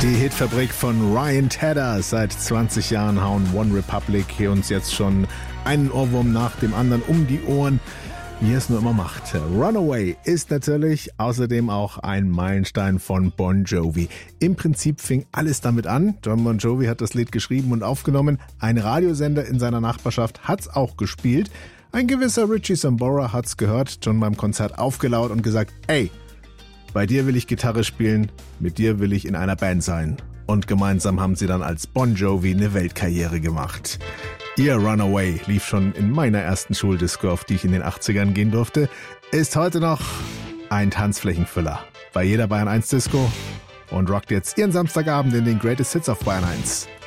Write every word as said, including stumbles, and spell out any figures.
Die Hitfabrik von Ryan Tedder. Seit zwanzig Jahren hauen One Republic uns jetzt schon einen Ohrwurm nach dem anderen um die Ohren, wie er es nur immer macht. Runaway ist natürlich außerdem auch ein Meilenstein von Bon Jovi. Im Prinzip fing alles damit an. John Bon Jovi hat das Lied geschrieben und aufgenommen. Ein Radiosender in seiner Nachbarschaft hat's auch gespielt. Ein gewisser Richie Sambora hat's gehört, John beim Konzert aufgelaut und gesagt, ey, bei dir will ich Gitarre spielen, mit dir will ich in einer Band sein. Und gemeinsam haben sie dann als Bon Jovi eine Weltkarriere gemacht. Ihr Runaway lief schon in meiner ersten Schuldisco, auf die ich in den achtzigern gehen durfte, ist heute noch ein Tanzflächenfüller bei jeder Bayern eins Disco und rockt jetzt ihren Samstagabend in den Greatest Hits auf Bayern eins.